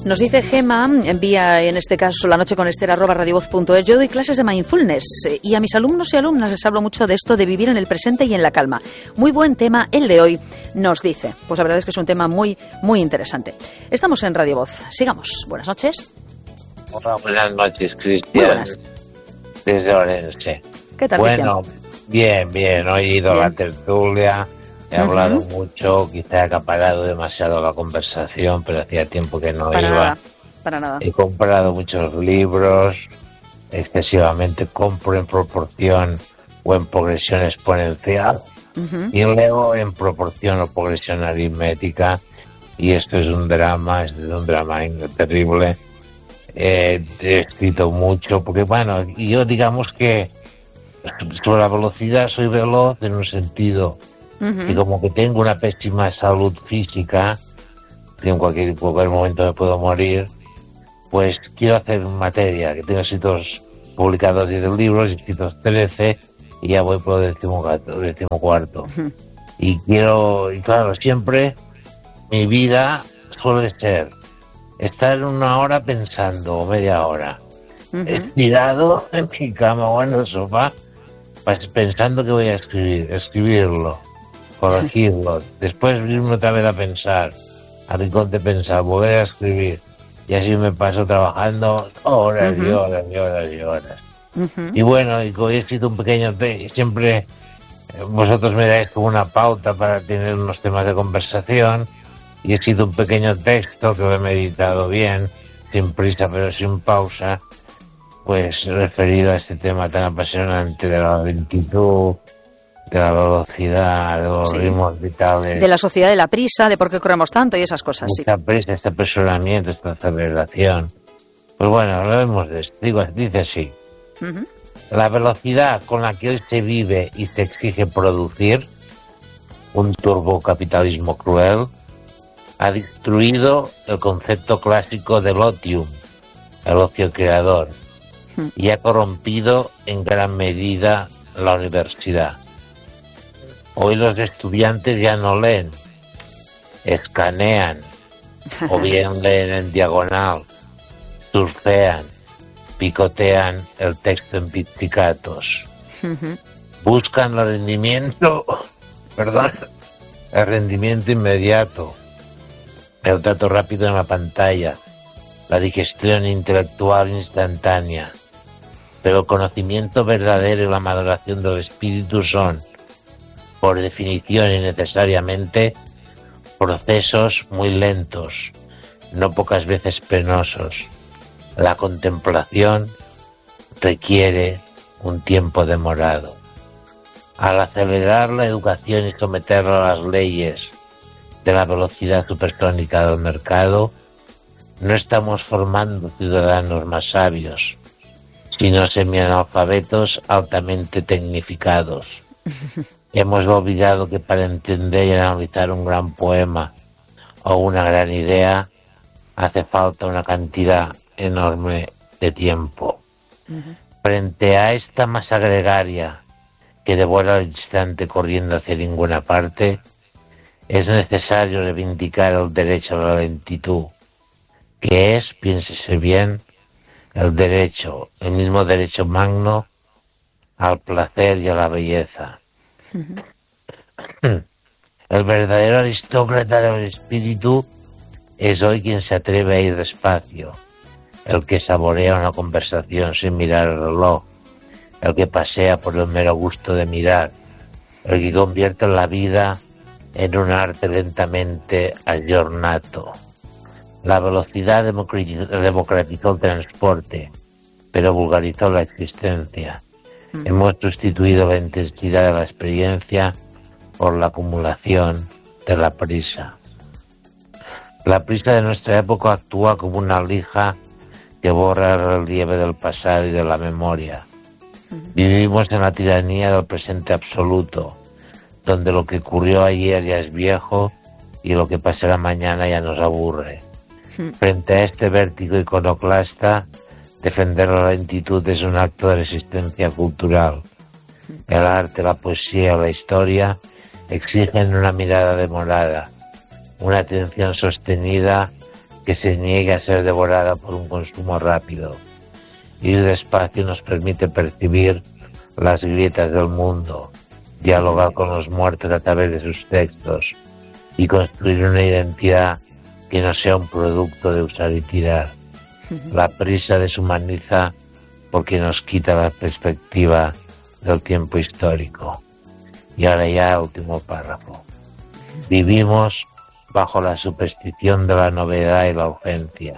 Nos dice Gema, envía en este caso la noche con Esther @radiovoz.es. Yo doy clases de mindfulness y a mis alumnos y alumnas les hablo mucho de esto de vivir en el presente y en la calma. Muy buen tema el de hoy, nos dice. Pues la verdad es que es un tema muy, muy interesante. Estamos en Radio Voz. Sigamos. Buenas noches. Hola, buenas noches, Cristian. Muy buenas. Desde Orense. ¿Qué tal, Bueno, Cristian? bien. He oído la tertulia. He hablado mucho, quizá he acaparado demasiado la conversación, pero hacía tiempo que no iba. Para nada. He comprado muchos libros, excesivamente, compro en proporción o en progresión exponencial, y leo en proporción o progresión aritmética, y esto es un drama terrible. He escrito mucho, porque bueno, yo digamos que sobre la velocidad soy veloz en un sentido, y como que tengo una pésima salud física, que en cualquier momento me puedo morir, pues quiero hacer materia, que tengo escritos publicados 10 libros, escritos 13, y ya voy por el 14. Y claro, siempre mi vida suele ser estar una hora pensando, o media hora, estirado en mi cama o en el sofá, pensando que voy a escribirlo, corregirlo, después irme otra vez a pensar, al rincón de pensar, volver a escribir, y así me paso trabajando horas y horas y horas y horas. Y bueno, y he escrito un pequeño texto, siempre vosotros me dais como una pauta para tener unos temas de conversación, y he escrito un pequeño texto que lo he meditado bien, sin prisa pero sin pausa, pues referido a este tema tan apasionante de la lentitud, de la velocidad, de los ritmos vitales. De la sociedad de la prisa, de por qué corremos tanto y esas cosas. Esta prisa, este apresuramiento, esta aceleración. Pues bueno, hablemos de esto. Dice así. La velocidad con la que hoy se vive y se exige producir, un turbocapitalismo cruel, ha destruido el concepto clásico del otium, el ocio creador, y ha corrompido en gran medida la universidad. Hoy los estudiantes ya no leen, escanean, o bien leen en diagonal, surfean, picotean el texto en pizzicatos. Buscan el rendimiento inmediato, el trato rápido en la pantalla, la digestión intelectual instantánea. Pero el conocimiento verdadero y la maduración del espíritu son, por definición y necesariamente, procesos muy lentos, no pocas veces penosos. La contemplación requiere un tiempo demorado. Al acelerar la educación y someterla a las leyes de la velocidad supersónica del mercado, no estamos formando ciudadanos más sabios, sino semianalfabetos altamente tecnificados. Hemos olvidado que para entender y analizar un gran poema o una gran idea hace falta una cantidad enorme de tiempo. Frente a esta masa gregaria que devora al instante corriendo hacia ninguna parte, es necesario reivindicar el derecho a la lentitud, que es, piénsese bien, el mismo derecho magno al placer y a la belleza. El verdadero aristócrata del espíritu es hoy quien se atreve a ir despacio, el que saborea una conversación sin mirar el reloj, el que pasea por el mero gusto de mirar, el que convierte la vida en un arte lentamente aggiornato. La velocidad democratizó el transporte, pero vulgarizó la existencia. Hemos sustituido la intensidad de la experiencia por la acumulación de la prisa. La prisa de nuestra época actúa como una lija que borra el relieve del pasado y de la memoria. Vivimos en la tiranía del presente absoluto, donde lo que ocurrió ayer ya es viejo y lo que pasará mañana ya nos aburre. Frente a este vértigo iconoclasta, defender la lentitud es un acto de resistencia cultural. El arte, la poesía, la historia exigen una mirada demorada, una atención sostenida que se niegue a ser devorada por un consumo rápido. Ir despacio nos permite percibir las grietas del mundo, dialogar con los muertos a través de sus textos y construir una identidad que no sea un producto de usar y tirar. La prisa deshumaniza porque nos quita la perspectiva del tiempo histórico. Y ahora ya el último párrafo. Vivimos bajo la superstición de la novedad y la ausencia.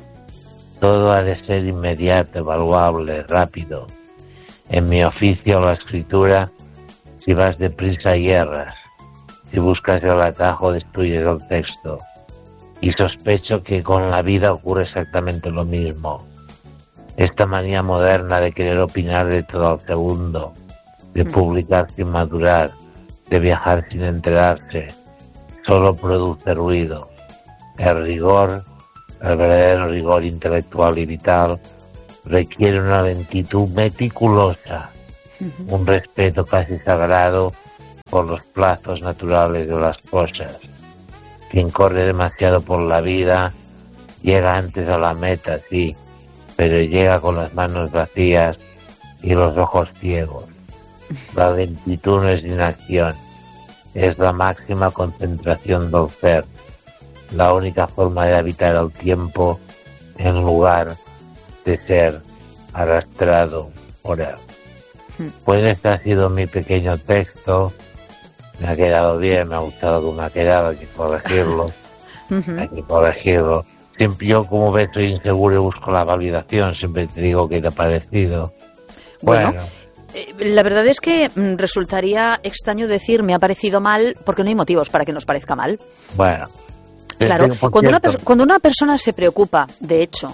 Todo ha de ser inmediato, evaluable, rápido. En mi oficio, la escritura, si vas deprisa hierras, si buscas el atajo destruyes el texto. Y sospecho que con la vida ocurre exactamente lo mismo. Esta manía moderna de querer opinar de todo al segundo, de publicar sin madurar, de viajar sin enterarse, solo produce ruido. El rigor, el verdadero rigor intelectual y vital, requiere una lentitud meticulosa, un respeto casi sagrado por los plazos naturales de las cosas. Quien corre demasiado por la vida llega antes a la meta, sí, pero llega con las manos vacías y los ojos ciegos. La lentitud no es inacción, es la máxima concentración del ser, la única forma de habitar el tiempo en lugar de ser arrastrado por él. Pues este ha sido mi pequeño texto. Me ha quedado bien, me ha gustado cómo ha quedado, hay que corregirlo. Hay que corregirlo. Siempre, yo, como ves, soy inseguro y busco la validación, siempre te digo qué te ha parecido. Bueno. La verdad es que resultaría extraño decir me ha parecido mal porque no hay motivos para que nos parezca mal. Bueno. Claro, cuando una persona se preocupa, de hecho,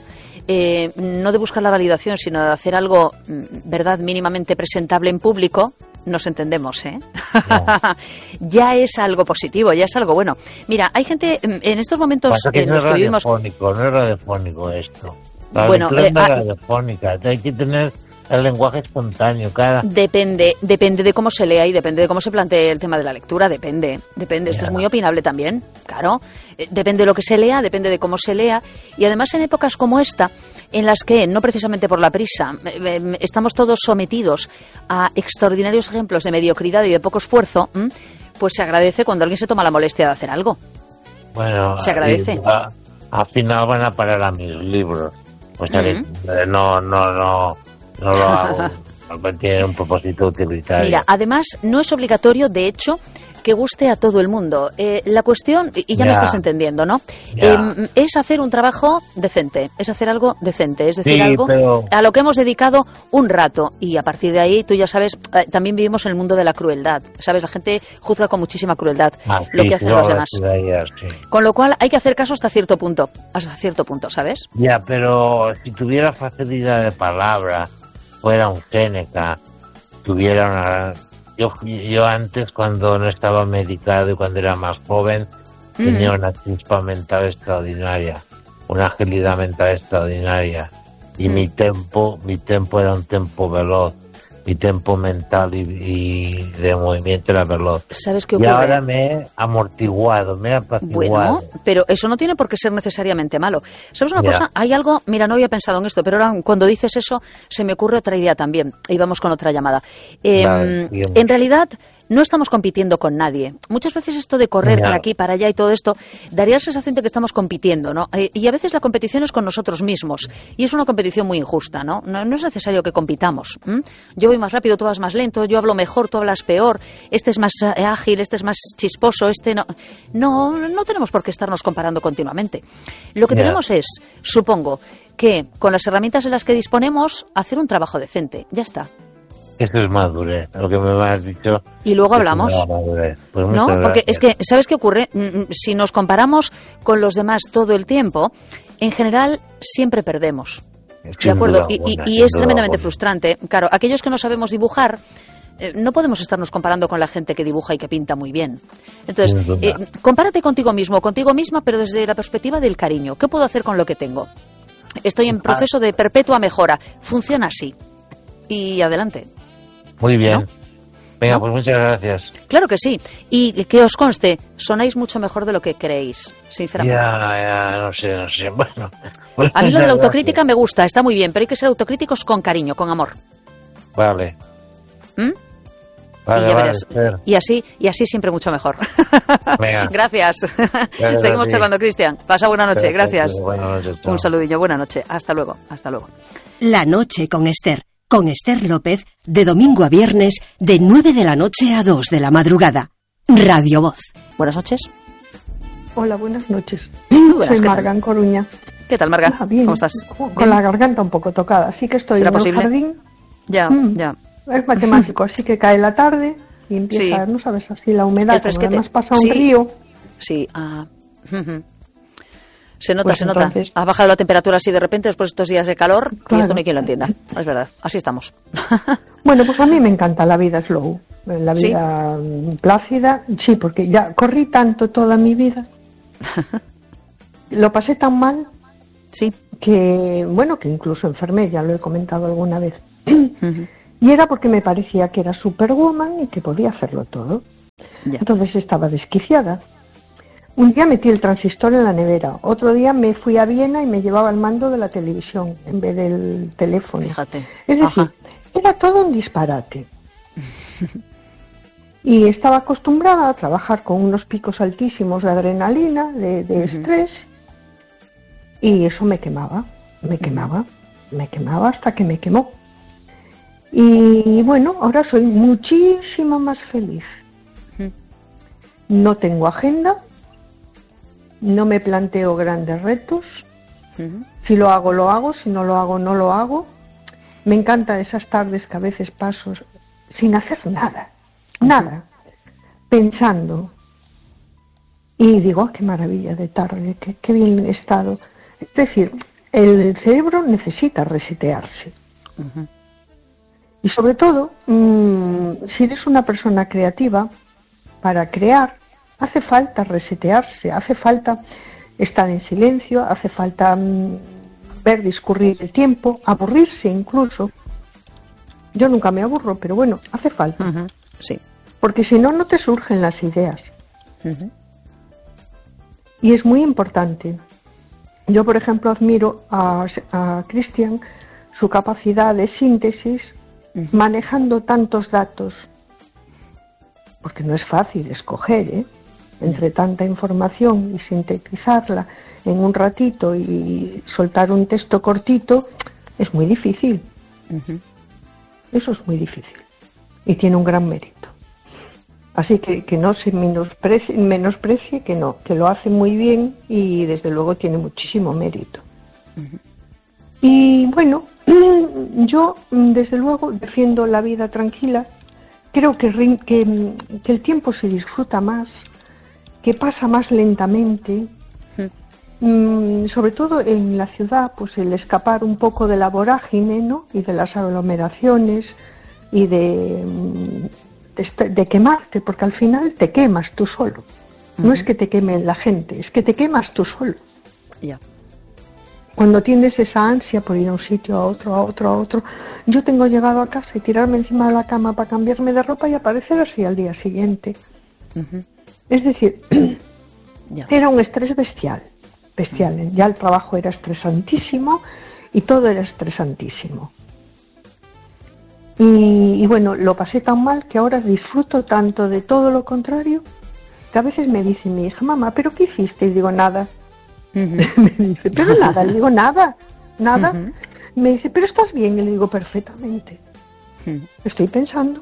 no de buscar la validación, sino de hacer algo, verdad, mínimamente presentable en público, nos entendemos, ¿eh? No. Ya es algo positivo, ya es algo bueno. Mira, hay gente en estos momentos en los que vivimos... No es radiofónico esto. La bueno, lectura no es radiofónica, hay que tener el lenguaje espontáneo. Depende de cómo se lea y depende de cómo se plantee el tema de la lectura, depende. Esto es muy opinable también, claro. Depende de lo que se lea, depende de cómo se lea. Y además en épocas como esta, en las que, no precisamente por la prisa, estamos todos sometidos a extraordinarios ejemplos de mediocridad y de poco esfuerzo, pues se agradece cuando alguien se toma la molestia de hacer algo. Bueno, se agradece. Al final van a parar a mis libros. O sea, no lo hago, tiene un propósito utilitario. Mira, además no es obligatorio, de hecho, que guste a todo el mundo. La cuestión, y ya me estás entendiendo, ¿no? Es hacer un trabajo decente, es hacer algo decente, es decir, algo a lo que hemos dedicado un rato. Y a partir de ahí, tú ya sabes, también vivimos en el mundo de la crueldad, ¿sabes? La gente juzga con muchísima crueldad lo que hacen los demás. Con lo cual hay que hacer caso hasta cierto punto, ¿sabes? Ya, pero si tuviera facilidad de palabra, fuera un Séneca, tuviera una... Yo antes, cuando no estaba medicado y cuando era más joven, tenía una chispa mental extraordinaria, una agilidad mental extraordinaria. Y mi tempo era un tempo veloz. Mi tempo mental y de movimiento era veloz. ¿Sabes qué ocurre? Y ahora me he amortiguado, me he apaciguado. Bueno, pero eso no tiene por qué ser necesariamente malo. ¿Sabes una cosa? Hay algo, mira, no había pensado en esto, pero ahora cuando dices eso se me ocurre otra idea también. Y vamos con otra llamada. En realidad no estamos compitiendo con nadie. Muchas veces esto de correr para aquí, para allá y todo esto, daría la sensación de que estamos compitiendo, ¿no? Y a veces la competición es con nosotros mismos. Y es una competición muy injusta, ¿no? No es necesario que compitamos. Yo voy más rápido, tú vas más lento, yo hablo mejor, tú hablas peor, este es más ágil, este es más chisposo, este no. No tenemos por qué estarnos comparando continuamente. Lo que tenemos es, supongo, que con las herramientas en las que disponemos, hacer un trabajo decente. Ya está. Eso es madurez, lo que me has dicho. Y luego hablamos. Pues ¿no? Porque es que, ¿sabes qué ocurre? Si nos comparamos con los demás todo el tiempo, en general siempre perdemos. ¿De acuerdo? Y es tremendamente frustrante. Claro, aquellos que no sabemos dibujar, no podemos estarnos comparando con la gente que dibuja y que pinta muy bien. Entonces, compárate contigo mismo, contigo misma, pero desde la perspectiva del cariño. ¿Qué puedo hacer con lo que tengo? Estoy en proceso de perpetua mejora. Funciona así. Y adelante. Muy bien. ¿No? Venga, ¿no? pues muchas gracias. Claro que sí. Y que os conste, sonáis mucho mejor de lo que creéis, sinceramente. Ya, no sé. Bueno. A mí lo de la Muchas autocrítica gracias. me gusta, está muy bien, pero hay que ser autocríticos con cariño, con amor. Vale. ¿Mm? Vale, y ya vale, verás. Esther. Y así siempre mucho mejor. Venga. Gracias. Gracias Seguimos a ti. charlando, Cristian. Pasa buena noche. Gracias. Buenas noches. Chao. Un saludillo. Buena noche. Hasta luego. Hasta luego. La noche con Esther López, de domingo a viernes, de 9 de la noche a 2 de la madrugada. Radio Voz. Buenas noches. Hola, buenas noches. buenas, Soy ¿qué tal? Marga, en Coruña. ¿Qué tal, Marga? Ah, bien. ¿Cómo estás? Con la garganta un poco tocada, así que estoy ¿Será en posible? el jardín. Ya, Mm. ya. Es matemático, así que cae la tarde y empieza, Sí. no sabes, así la humedad, El como fresquete. además pasa un Sí. río. Sí. Ujú. Se nota, Pues se nota. entonces- Ha bajado la temperatura así de repente después de estos días de calor y Claro. esto no hay quien lo entienda. Es verdad. Así estamos. Bueno, pues a mí me encanta la vida slow, la ¿Sí? vida plácida. Sí, porque ya corrí tanto toda mi vida. Lo pasé tan mal Sí. que, bueno, que incluso enfermé, ya lo he comentado alguna vez. Ujú. Y era porque me parecía que era Superwoman y que podía hacerlo todo. Ya. Entonces estaba desquiciada. Un día metí el transistor en la nevera, otro día me fui a Viena y me llevaba el mando de la televisión en vez del teléfono. Fíjate. Es decir, Ajá. era todo un disparate. Y estaba acostumbrada a trabajar con unos picos altísimos de adrenalina, de estrés, y eso me quemaba hasta que me quemó. Y bueno, ahora soy muchísimo más feliz. Ujú. No tengo agenda, no me planteo grandes retos. Ujú. Si lo hago, si no lo hago, no lo hago. Me encantan esas tardes que a veces paso sin hacer nada, pensando. Y digo, qué maravilla de tarde, qué bien he estado. Es decir, el cerebro necesita resetearse. Ujú. Y sobre todo, si eres una persona creativa, para crear hace falta resetearse, hace falta estar en silencio, hace falta ver discurrir el tiempo, aburrirse incluso. Yo nunca me aburro, pero bueno, hace falta. Ujú. Sí. Porque si no, no te surgen las ideas. Ujú. Y es muy importante. Yo, por ejemplo, admiro a Cristian, su capacidad de síntesis, manejando tantos datos. Porque no es fácil escoger, entre tanta información y sintetizarla en un ratito y soltar un texto cortito, es muy difícil. Ujú. Eso es muy difícil. Y tiene un gran mérito. Así que no se menosprecie, que lo hace muy bien y desde luego tiene muchísimo mérito. Y bueno, yo desde luego defiendo la vida tranquila. Creo que el tiempo se disfruta más, que pasa más lentamente. Sobre todo en la ciudad, pues el escapar un poco de la vorágine, ¿no? Y de las aglomeraciones y de quemarte, porque al final te quemas tú solo. No es que te queme la gente, es que te quemas tú solo. Ya. Cuando tienes esa ansia por ir a un sitio, a otro, yo tengo llegado a casa y tirarme encima de la cama para cambiarme de ropa y aparecer así al día siguiente. Ujú. Es decir, Ya. era un estrés bestial. Ya el trabajo era estresantísimo y todo era estresantísimo. Y bueno, lo pasé tan mal que ahora disfruto tanto de todo lo contrario que a veces me dice mi hija, mamá, ¿pero qué hiciste? Y digo, nada. Ujú. Me dice, pero nada. Le digo, nada. Ujú. Me dice, ¿pero estás bien? Y le digo, perfectamente. Ujú. Estoy pensando.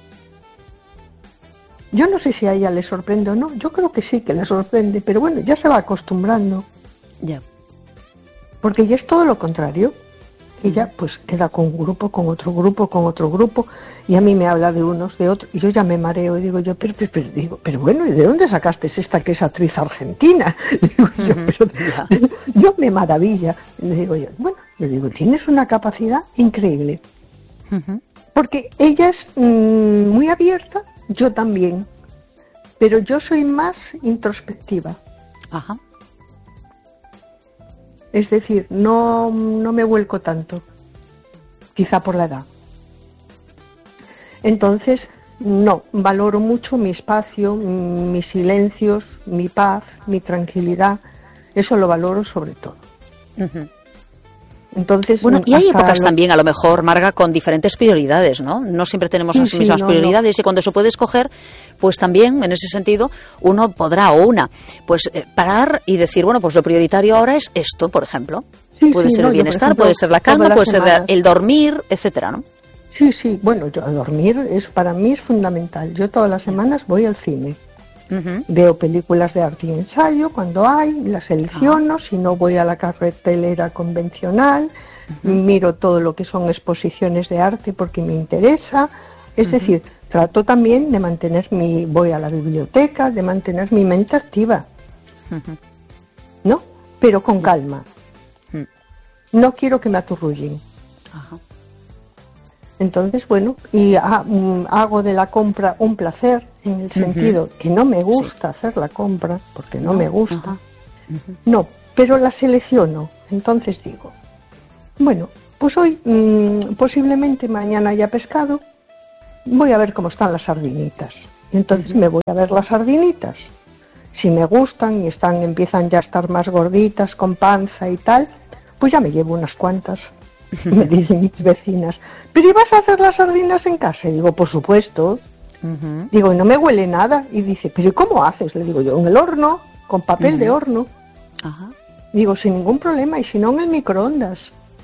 Yo no sé si a ella le sorprende o no. Yo creo que sí, que le sorprende. Pero bueno, ya se va acostumbrando. Ya. Porque ella es todo lo contrario. Ella pues queda con un grupo, con otro grupo, y a mí me habla de unos, de otros, y yo ya me mareo y digo yo, pero bueno, ¿y de dónde sacaste esta que es actriz argentina? Digo yo, Ya. yo me maravilla. Le digo yo, bueno, le digo, tienes una capacidad increíble. Ujú. Porque ella es muy abierta, yo también, pero yo soy más introspectiva. Ajá. Es decir, no me vuelco tanto, quizá por la edad. Entonces, No, valoro mucho mi espacio, mis silencios, mi paz, mi tranquilidad. Eso lo valoro sobre todo. Entonces, bueno, y hay épocas también, a lo mejor, Marga, con diferentes prioridades, ¿no? No siempre tenemos las mismas prioridades y cuando se puede escoger, pues también, en ese sentido, uno podrá o una, pues parar y decir, bueno, pues lo prioritario ahora es esto, por ejemplo. Puede ser el bienestar, puede ser la calma, puede ser el dormir, etcétera, ¿no? Sí, bueno, yo dormir para mí es fundamental. Yo todas las semanas voy al cine. Veo películas de arte y ensayo cuando hay, las selecciono, si no voy a la cartelera convencional, miro todo lo que son exposiciones de arte porque me interesa, es decir, trato también de mantener voy a la biblioteca, de mantener mi mente activa, ¿no? Pero con calma. No quiero que me aturrullen. Entonces, bueno, y hago de la compra un placer, en el sentido que no me gusta hacer la compra, porque no me gusta. No, pero la selecciono. Entonces digo, bueno, pues hoy, posiblemente mañana haya pescado, voy a ver cómo están las sardinitas. Y entonces me voy a ver las sardinitas. Si me gustan y empiezan ya a estar más gorditas, con panza y tal, pues ya me llevo unas cuantas. Me dicen mis vecinas, ¿pero ibas a hacer las sardinas en casa? Y digo, por supuesto. Digo, y no me huele nada. Y dice, ¿pero cómo haces? Le digo yo, en el horno, con papel de horno. Digo, sin ningún problema, y si no, en el microondas.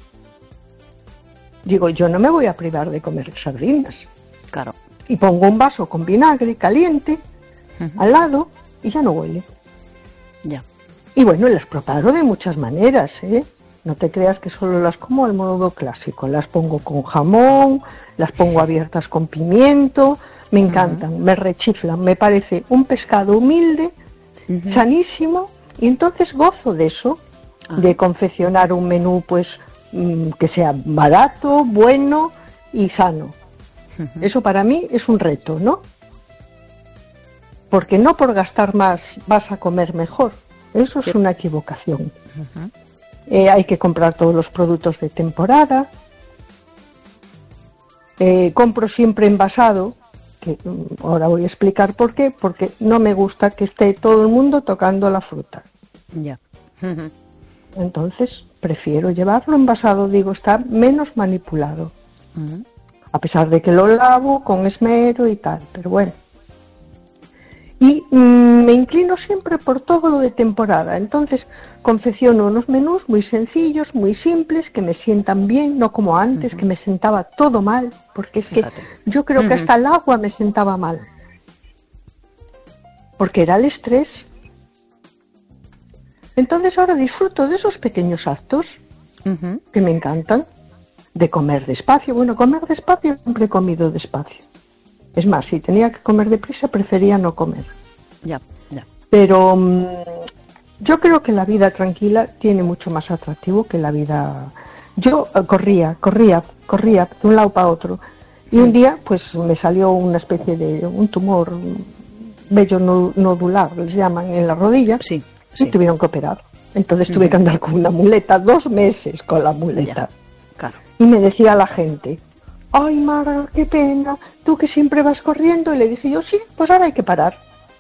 Digo, yo no me voy a privar de comer sardinas. Claro. Y pongo un vaso con vinagre caliente al lado y ya no huele. Ya. Y bueno, las preparo de muchas maneras, ¿eh? No te creas que solo las como al modo clásico. Las pongo con jamón, las pongo abiertas con pimiento. Me encantan, me rechiflan. Me parece un pescado humilde, sanísimo. Y entonces gozo de eso, de confeccionar un menú pues que sea barato, bueno y sano. Eso para mí es un reto, ¿no? Porque no por gastar más vas a comer mejor. Eso es una equivocación. Hay que comprar todos los productos de temporada. Compro siempre envasado, que ahora voy a explicar por qué, porque no me gusta que esté todo el mundo tocando la fruta. Ya. Entonces prefiero llevarlo envasado, digo, está menos manipulado. A pesar de que lo lavo con esmero y tal, pero bueno. Y me inclino siempre por todo lo de temporada. Entonces confecciono unos menús muy sencillos, muy simples, que me sientan bien, no como antes, que me sentaba todo mal, porque es que yo creo que hasta el agua me sentaba mal. Porque era el estrés. Entonces ahora disfruto de esos pequeños actos que me encantan, de comer despacio. Bueno, comer despacio siempre he comido despacio. Es más, si tenía que comer deprisa, prefería no comer. Ya. Pero yo creo que la vida tranquila tiene mucho más atractivo que la vida... Yo corría de un lado para otro. Y un día, pues, me salió una especie de un tumor vello nodular, les llaman, en la rodilla. Sí. Y tuvieron que operar. Entonces tuve que andar con una muleta, 2 meses con la muleta. Claro. Y me decía la gente... Ay, Marga, qué pena, tú que siempre vas corriendo. Y le dije yo, sí, pues ahora hay que parar.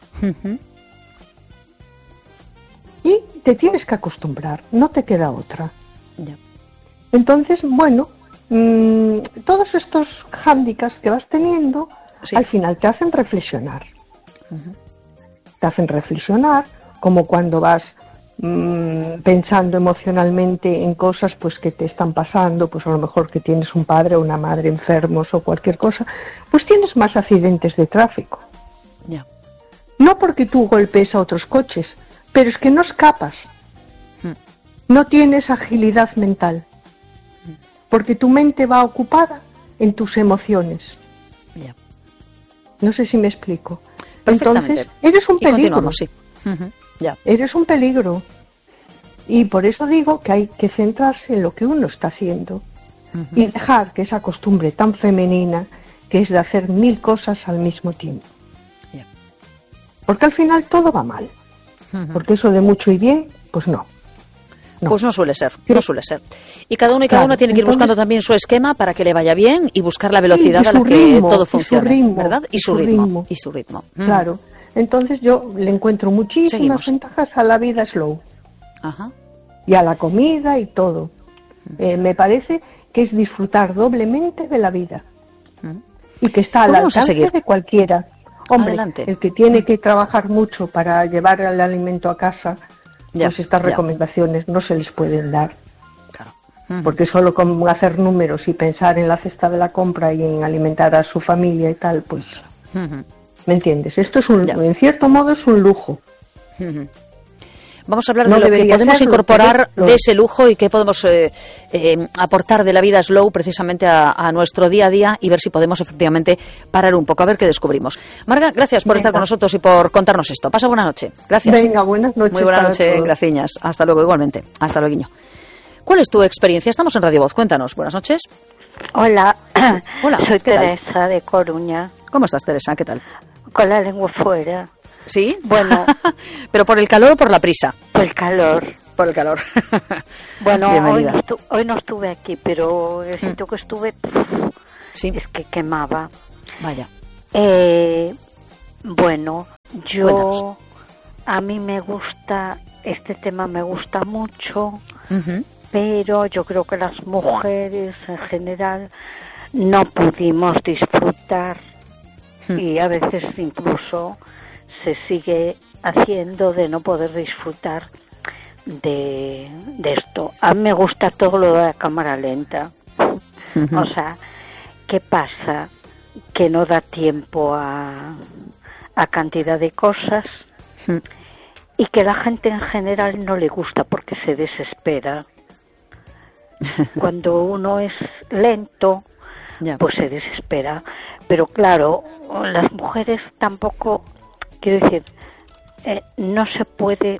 Y te tienes que acostumbrar, no te queda otra. Ya. Entonces, bueno, todos estos hándicaps que vas teniendo, al final te hacen reflexionar. Te hacen reflexionar, como cuando vas pensando emocionalmente en cosas pues que te están pasando, pues a lo mejor que tienes un padre o una madre enfermos o cualquier cosa, pues tienes más accidentes de tráfico. Ya. No porque tú golpees a otros coches, pero es que no escapas. No tienes agilidad mental. Porque tu mente va ocupada en tus emociones. Ya. No sé si me explico. Entonces, eres un peligro. Sí. Ya. Eres un peligro. Y por eso digo que hay que centrarse en lo que uno está haciendo y dejar que esa costumbre tan femenina que es de hacer 1000 cosas al mismo tiempo. Yeah. Porque al final todo va mal. Porque eso de mucho y bien, pues no. Pues no suele ser, no suele ser. Y cada uno tiene que ir buscando también su esquema para que le vaya bien y buscar la velocidad a la que todo funcione, ¿verdad? Y su ritmo. Claro. Entonces yo le encuentro muchísimas ventajas a la vida slow. Ajá. Y a la comida y todo. Me parece que es disfrutar doblemente de la vida. Y que está al alcance de cualquiera. Hombre, adelante. El que tiene que trabajar mucho para llevar el alimento a casa, pues estas recomendaciones no se les pueden dar. Claro. Porque solo con hacer números y pensar en la cesta de la compra y en alimentar a su familia y tal, pues... ¿Me entiendes? Esto es en cierto modo es un lujo. Vamos a hablar de lo que podemos incorporar de ese lujo y qué podemos aportar de la vida slow precisamente a nuestro día a día y ver si podemos efectivamente parar un poco, a ver qué descubrimos. Marga, gracias por estar con nosotros y por contarnos esto. Pasa buena noche. Gracias. Venga, buenas noches. Muy buena noche, gracias. Hasta luego, igualmente. Hasta luego. ¿Cuál es tu experiencia? Estamos en Radio Voz. Cuéntanos. Buenas noches. Hola. Hola. Soy Teresa de Coruña. ¿Cómo estás, Teresa? ¿Qué tal? Con la lengua fuera. ¿Sí? Bueno. ¿Pero por el calor o por la prisa? Por el calor. Por el calor. Bueno, hoy no estuve aquí, pero el sitio que estuve es que quemaba. Vaya. Bueno, yo... A mí me gusta, este tema me gusta mucho, pero yo creo que las mujeres en general no pudimos disfrutar y a veces incluso se sigue haciendo de no poder disfrutar de esto. A mí me gusta todo lo de la cámara lenta. O sea, ¿qué pasa? Que no da tiempo a cantidad de cosas y que la gente en general no le gusta porque se desespera. Cuando uno es lento, pues se desespera. Pero claro, las mujeres tampoco, quiero decir, no se puede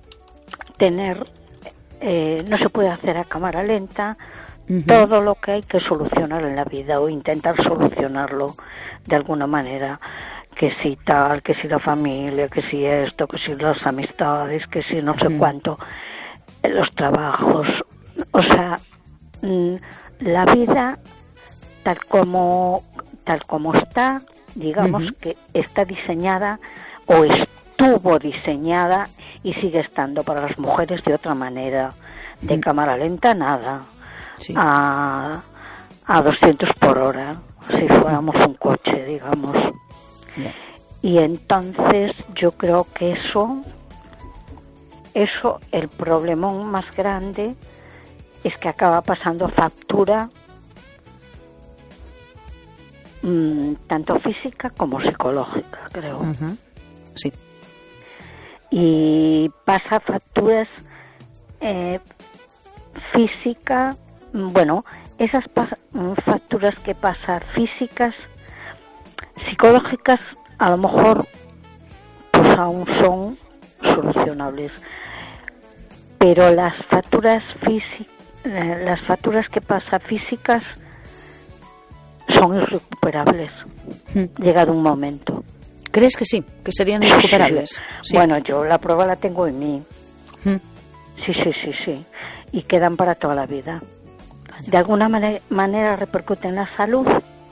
no se puede hacer a cámara lenta todo lo que hay que solucionar en la vida o intentar solucionarlo de alguna manera. Que si tal, que si la familia, que si esto, que si las amistades, que si no sé cuánto, los trabajos, o sea, la vida tal como está, digamos que está diseñada o estuvo diseñada y sigue estando para las mujeres de otra manera, de cámara lenta nada, a 200 por hora, si fuéramos un coche, digamos. Y entonces yo creo que eso el problemón más grande es que acaba pasando factura tanto física como psicológica, creo. Sí. Y pasa facturas física, bueno, esas facturas que pasan físicas, psicológicas, a lo mejor pues aún son solucionables, pero las facturas que pasan físicas son irrecuperables llegado un momento. ¿Crees que sí? ¿Que serían irrecuperables? Sí. Bueno, yo la prueba la tengo en mí. Sí. Y quedan para toda la vida. De alguna manera repercuten en la salud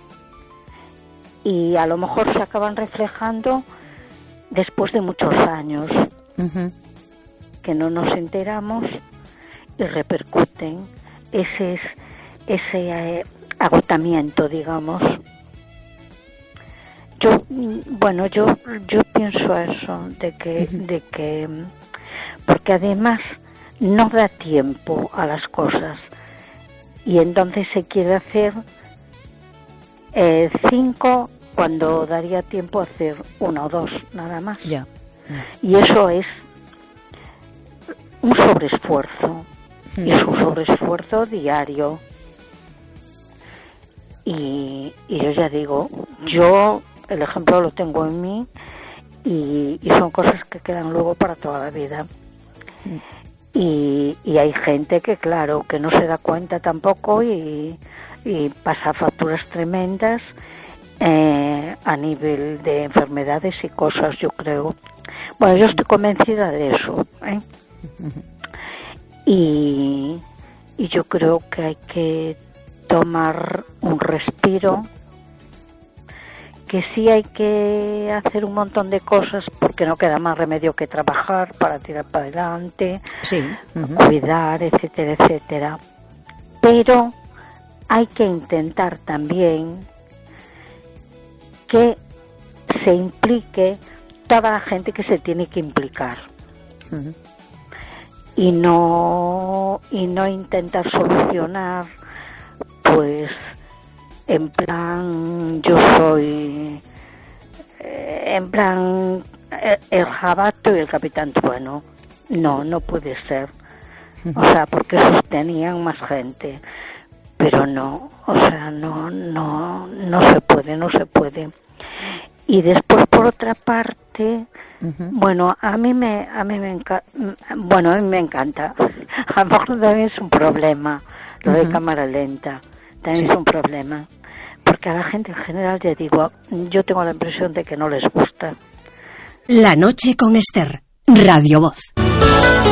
y a lo mejor se acaban reflejando después de muchos años que no nos enteramos y repercuten ese agotamiento, digamos. Yo pienso eso de que porque además no da tiempo a las cosas y entonces se quiere hacer 5 cuando daría tiempo a hacer 1 o 2 nada más. Y eso es un sobreesfuerzo y es un sobreesfuerzo diario. Y yo ya digo, el ejemplo lo tengo en mí y son cosas que quedan luego para toda la vida. Y hay gente que claro que no se da cuenta tampoco y pasa facturas tremendas a nivel de enfermedades y cosas, yo creo. Bueno, yo estoy convencida de eso, y yo creo que hay que tomar un respiro, que sí hay que hacer un montón de cosas porque no queda más remedio que trabajar para tirar para adelante, sí. Cuidar, etcétera, etcétera. Pero hay que intentar también que se implique toda la gente que se tiene que implicar. Y no intentar solucionar pues en plan yo soy en plan el jabato y el capitán bueno, no puede ser, o sea, porque esos tenían más gente, pero no, o sea, no se puede. Y después, por otra parte, bueno, a mí me encanta, a lo mejor también es un problema lo de cámara lenta, también es un problema, porque a la gente en general, ya digo, yo tengo la impresión de que no les gusta. La noche con Esther, Radio Voz.